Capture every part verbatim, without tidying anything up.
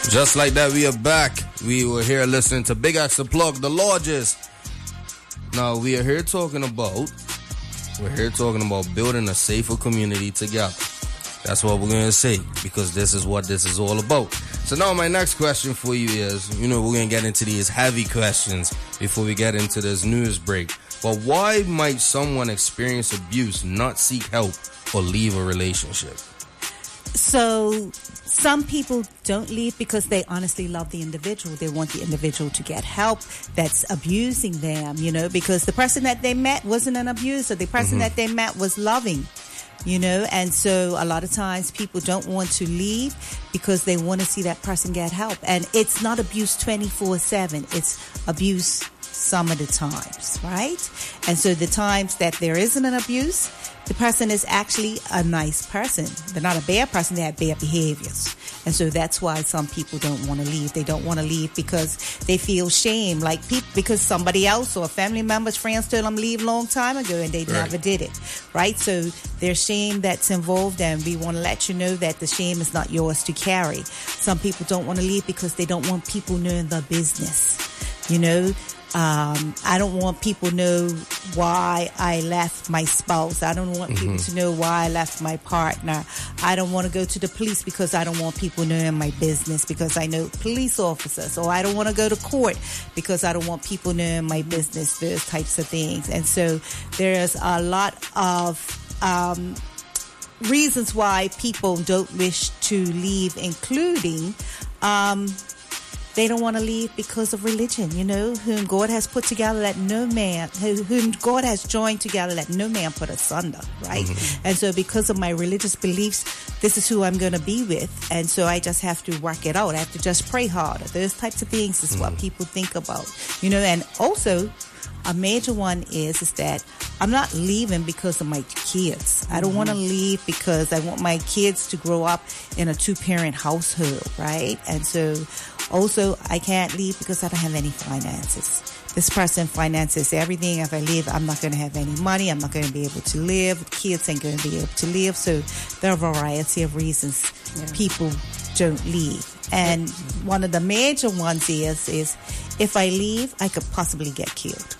Just like that, we are back. We were here listening to Big X The Plug, the largest. Now, we are here talking about, we're here talking about building a safer community together. That's what we're going to say, because this is what this is all about. So now my next question for you is, you know, we're going to get into these heavy questions before we get into this news break. But why might someone experience abuse, not seek help, or leave a relationship? So some people don't leave because they honestly love the individual. They want the individual to get help that's abusing them, you know, because the person that they met wasn't an abuser. The person mm-hmm. that they met was loving, you know, and so a lot of times people don't want to leave because they want to see that person get help. And it's not abuse twenty-four seven. It's abuse some of the times, right? And so the times that there isn't an abuse, the person is actually a nice person. They're not a bad person. They have bad behaviors. And so that's why some people don't want to leave. They don't want to leave because they feel shame, like people, because somebody else or a family member's friends told them leave a long time ago and they right. never did it, right? So there's shame that's involved, and we want to let you know that the shame is not yours to carry. Some people don't want to leave because they don't want people knowing the business, you know. Um, I don't want people to know why I left my spouse. I don't want mm-hmm. people to know why I left my partner. I don't want to go to the police because I don't want people knowing my business because I know police officers. Or I don't want to go to court because I don't want people knowing my business, those types of things. And so there's a lot of um, reasons why people don't wish to leave, including... Um, They don't want to leave because of religion, you know, whom God has put together, let no man, whom God has joined together, let no man put asunder, right? Mm-hmm. And so because of my religious beliefs, this is who I'm going to be with. And so I just have to work it out. I have to just pray harder. Those types of things is mm-hmm. what people think about, you know, and also a major one is, is that I'm not leaving because of my kids. I don't mm-hmm. want to leave because I want my kids to grow up in a two-parent household, right? And so also I can't leave because I don't have any finances. This person finances everything. If I leave, I'm not going to have any money. I'm not going to be able to live. The kids ain't going to be able to live. So there are a variety of reasons yeah. people don't leave. And yeah. one of the major ones is, is if I leave, I could possibly get killed.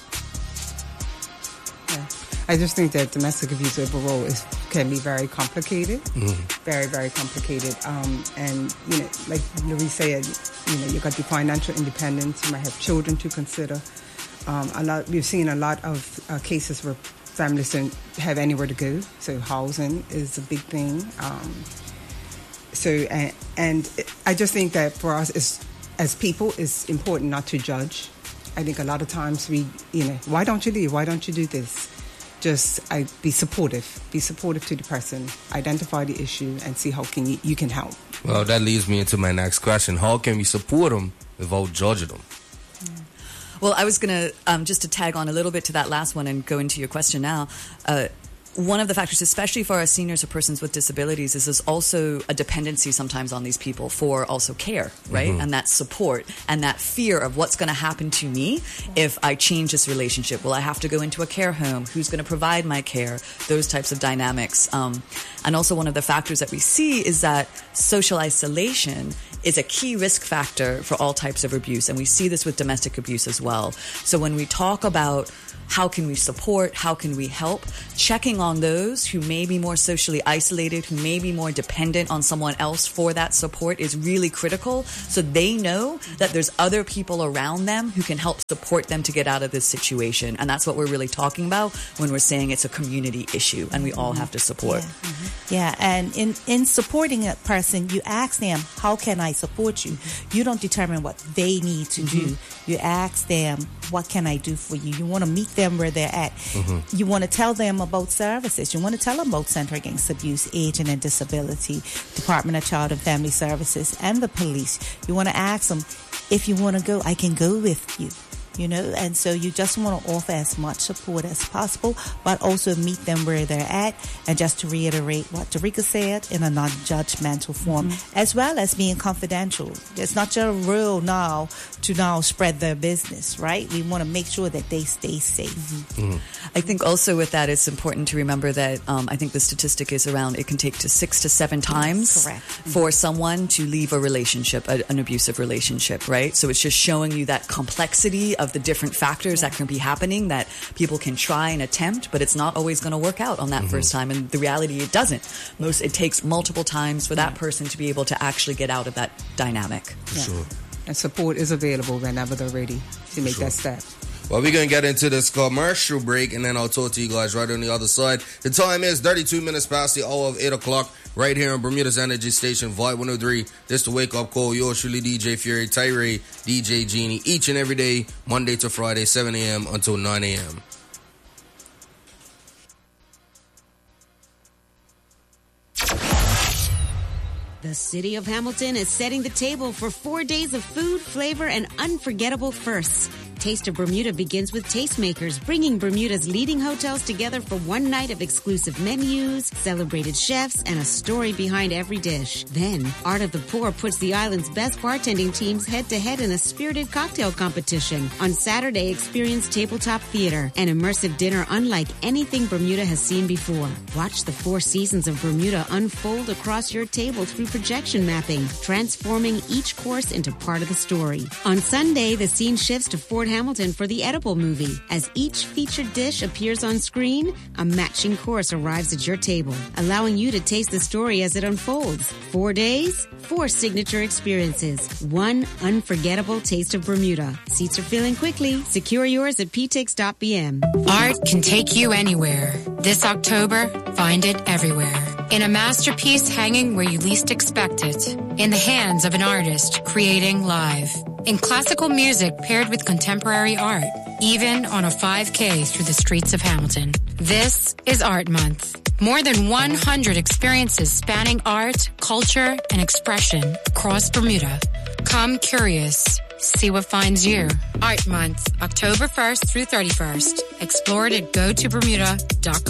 Yeah. I just think that domestic abuse overall is can be very complicated, mm. very, very complicated. Um, and, you know, like Louise said, you know, you've got the financial independence, you might have children to consider. Um, a lot, we've seen a lot of uh, cases where families don't have anywhere to go, so housing is a big thing. Um, so, and, and I just think that for us as, as people, it's important not to judge. I think a lot of times we, you know, why don't you leave? Why don't you do this? Just I, be supportive. Be supportive to the person. Identify the issue and see how can you, you can help. Well, that leads me into my next question. How can we support them without judging them? Well, I was going to, um, just to tag on a little bit to that last one and go into your question now, uh, one of the factors, especially for our seniors or persons with disabilities, is there's also a dependency sometimes on these people for also care, right? Mm-hmm. And that support and that fear of what's going to happen to me if I change this relationship. Will I have to go into a care home? Who's going to provide my care? Those types of dynamics. Um, and also one of the factors that we see is that social isolation is a key risk factor for all types of abuse. And we see this with domestic abuse as well. So when we talk about how can we support? How can we help? Checking on those who may be more socially isolated, who may be more dependent on someone else for that support is really critical. So they know that there's other people around them who can help support them to get out of this situation. And that's what we're really talking about when we're saying it's a community issue and we all have to support. Yeah, mm-hmm. yeah. And in, in supporting a person, you ask them, how can I support you? You don't determine what they need to mm-hmm. do. You ask them, what can I do for you? You want to meet them where they're at. Mm-hmm. You want to tell them about services. You want to tell them about Center Against Abuse, Aging and Disability, Department of Child and Family Services, and the police. You want to ask them, if you want to go, I can go with you. you know, and so you just want to offer as much support as possible, but also meet them where they're at. And just to reiterate what Darika said, in a non-judgmental form, mm-hmm. as well as being confidential. It's not your rule now to now spread their business, right? We want to make sure that they stay safe. Mm-hmm. Mm-hmm. I think also with that, it's important to remember that um, I think the statistic is around it can take to six to seven times Correct. for mm-hmm. someone to leave a relationship, a, an abusive relationship, right? So it's just showing you that complexity of the different factors yeah. that can be happening, that people can try and attempt, but it's not always going to work out on that mm-hmm. first time. And the reality, it doesn't. Most it takes multiple times for that person to be able to actually get out of that dynamic. Yeah. Sure. And support is available whenever they're ready to make sure. that step. Well, we're going to get into this commercial break, and then I'll talk to you guys right on the other side. The time is thirty-two minutes past the hour of eight o'clock, right here on Bermuda's Energy Station, Vibe one oh three. This the Wake Up Call. Yours truly, D J Fury, Tyree, D J Genie, each and every day, Monday to Friday, seven a.m. until nine a.m. The city of Hamilton is setting the table for four days of food, flavor, and unforgettable firsts. Taste of Bermuda begins with Tastemakers, bringing Bermuda's leading hotels together for one night of exclusive menus, celebrated chefs, and a story behind every dish. Then, Art of the Poor puts the island's best bartending teams head-to-head in a spirited cocktail competition. On Saturday, experience tabletop theater, an immersive dinner unlike anything Bermuda has seen before. Watch the four seasons of Bermuda unfold across your table through projection mapping, transforming each course into part of the story. On Sunday, the scene shifts to Fort Hamilton for the Edible movie. As each featured dish appears on screen, a matching course arrives at your table, allowing you to taste the story as it unfolds. Four days, four signature experiences, one unforgettable taste of Bermuda. Seats are filling quickly. Secure yours at p tix dot b m. Art can take you anywhere. This October, find it everywhere. In a masterpiece hanging where you least expect it. In the hands of an artist creating live. In classical music paired with contemporary art. Even on a five K through the streets of Hamilton. This is Art Month. More than one hundred experiences spanning art, culture, and expression across Bermuda. Come curious. See what finds you. Art Month, October first through thirty-first. Explore it at go to bermuda dot com.